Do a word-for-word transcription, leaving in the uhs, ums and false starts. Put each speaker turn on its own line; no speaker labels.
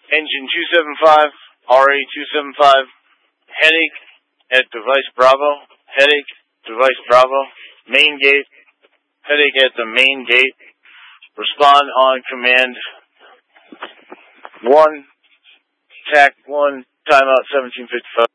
Engine two seven five, R A two seven five, headache at device Bravo, headache, device Bravo, main gate, headache at the main gate, respond on command one, tack one, timeout seventeen fifty-five.